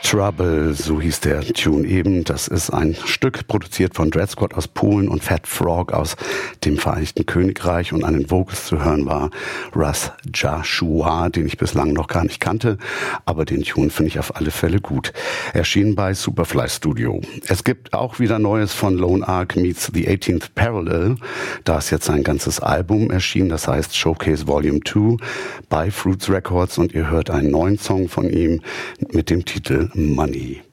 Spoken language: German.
Trouble, so hieß der Tune eben. Das ist ein Stück produziert von Dread Squad aus Polen und Fat Frog aus dem Vereinigten Königreich, und an den Vocals zu hören war Russ Joshua, den ich bislang noch gar nicht kannte, aber den Tune finde ich auf alle Fälle gut. Erschien bei Superfly Studio. Es gibt auch wieder Neues von Lone Ark meets The 18th Parallel. Da ist jetzt ein ganzes Album erschienen, das heißt Showcase Volume 2 bei Fruits Records, und ihr hört einen neuen Song von ihm mit dem Titel Money.